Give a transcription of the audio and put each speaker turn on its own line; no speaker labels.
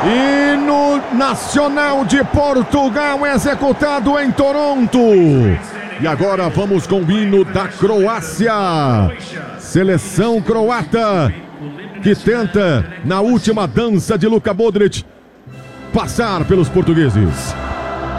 Hino nacional de Portugal executado em Toronto. E agora vamos com o hino da Croácia. Seleção croata que tenta, na última dança de Luka Modric, passar pelos portugueses.